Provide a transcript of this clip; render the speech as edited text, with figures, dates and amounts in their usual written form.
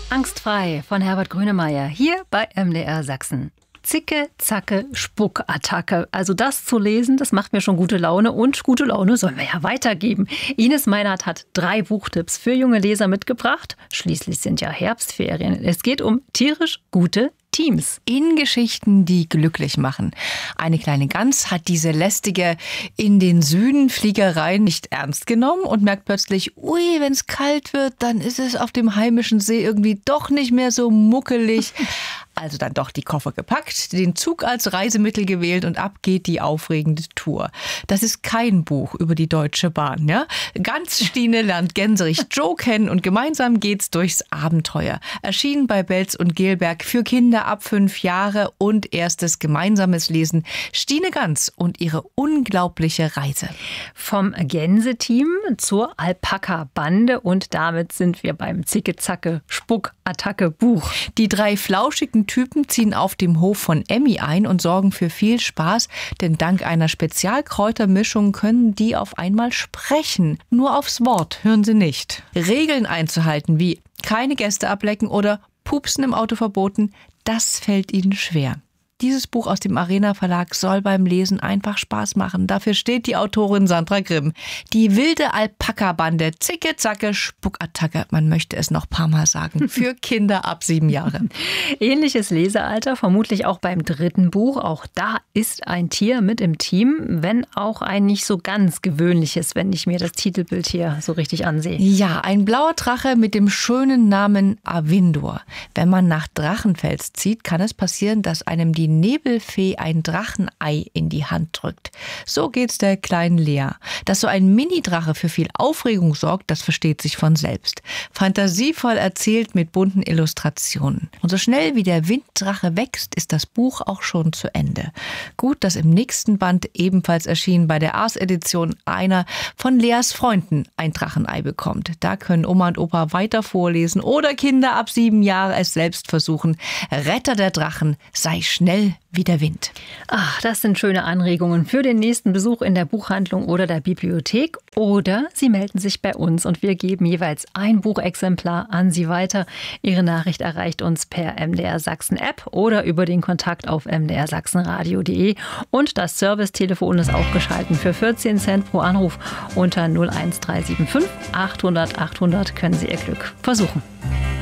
Angstfrei von Herbert Grönemeyer hier bei MDR Sachsen. Zicke, Zacke, Spuckattacke. Also das zu lesen, das macht mir schon gute Laune. Und gute Laune sollen wir ja weitergeben. Ines Meinert hat 3 Buchtipps für junge Leser mitgebracht. Schließlich sind ja Herbstferien. Es geht um tierisch gute Teams. In Geschichten, die glücklich machen. Eine kleine Gans hat diese lästige in den Süden Fliegerei nicht ernst genommen und merkt plötzlich, ui, wenn es kalt wird, dann ist es auf dem heimischen See irgendwie doch nicht mehr so muckelig. Also dann doch die Koffer gepackt, den Zug als Reisemittel gewählt und ab geht die aufregende Tour. Das ist kein Buch über die Deutsche Bahn, ja? Gans Stine lernt Gänserich Joe kennen und gemeinsam geht's durchs Abenteuer. Erschienen bei Belz und Gelberg für Kinder ab 5 Jahre und erstes gemeinsames Lesen. Stine Gans und ihre unglaubliche Reise. Vom Gänseteam zur Alpaka-Bande und damit sind wir beim Zicke-Zacke-Spuck-Attacke-Buch. Die 3 flauschigen Typen ziehen auf dem Hof von Emmy ein und sorgen für viel Spaß, denn dank einer Spezialkräutermischung können die auf einmal sprechen. Nur aufs Wort hören sie nicht. Regeln einzuhalten wie keine Gäste ablecken oder Pupsen im Auto verboten, das fällt ihnen schwer. Dieses Buch aus dem Arena Verlag soll beim Lesen einfach Spaß machen. Dafür steht die Autorin Sandra Grimm. Die wilde Alpaka-Bande, Zicke, Zacke, Spuckattacke. Man möchte es noch ein paar Mal sagen. Für Kinder ab 7 Jahre. Ähnliches Lesealter, vermutlich auch beim 3. Buch. Auch da ist ein Tier mit im Team, wenn auch ein nicht so ganz gewöhnliches, wenn ich mir das Titelbild hier so richtig ansehe. Ja, ein blauer Drache mit dem schönen Namen Avindor. Wenn man nach Drachenfels zieht, kann es passieren, dass einem die Nebelfee ein Drachenei in die Hand drückt. So geht's der kleinen Lea. Dass so ein Mini-Drache für viel Aufregung sorgt, das versteht sich von selbst. Fantasievoll erzählt mit bunten Illustrationen. Und so schnell wie der Winddrache wächst, ist das Buch auch schon zu Ende. Gut, dass im nächsten Band, ebenfalls erschienen bei der Ars-Edition, einer von Leas Freunden ein Drachenei bekommt. Da können Oma und Opa weiter vorlesen oder Kinder ab 7 Jahre es selbst versuchen. Retter der Drachen, sei schnell wie der Wind. Ach, das sind schöne Anregungen für den nächsten Besuch in der Buchhandlung oder der Bibliothek. Oder Sie melden sich bei uns und wir geben jeweils ein Buchexemplar an Sie weiter. Ihre Nachricht erreicht uns per MDR Sachsen App oder über den Kontakt auf mdrsachsenradio.de. Und das Servicetelefon ist auch geschalten für 14 Cent pro Anruf. Unter 01375 800 800 können Sie Ihr Glück versuchen.